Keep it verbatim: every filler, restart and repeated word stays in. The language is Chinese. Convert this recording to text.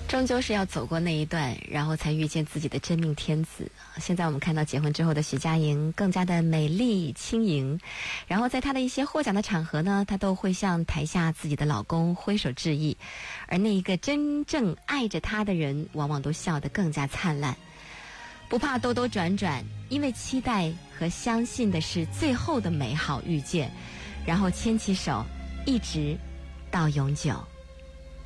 终究是要走过那一段，然后才遇见自己的真命天子。现在我们看到结婚之后的许佳莹更加的美丽轻盈，然后在她的一些获奖的场合呢，她都会向台下自己的老公挥手致意，而那一个真正爱着她的人往往都笑得更加灿烂。不怕兜兜转转，因为期待和相信的是最后的美好遇见，然后牵起手一直到永久。